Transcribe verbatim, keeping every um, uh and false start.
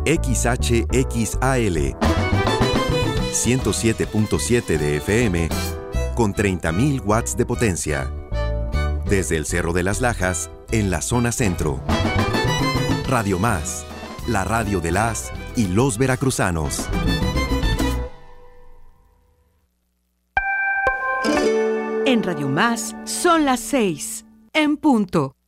X H X A L, ciento siete punto siete de F M, con treinta mil watts de potencia. Desde el Cerro de las Lajas, en la zona centro. Radio Más, la radio de las y los veracruzanos. En Radio Más son las seis, en punto.